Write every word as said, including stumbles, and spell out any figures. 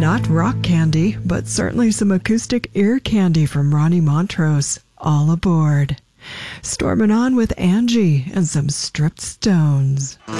Not rock candy, but certainly some acoustic ear candy from Ronnie Montrose. All aboard. Storming on with Angie and some Stripped Stones.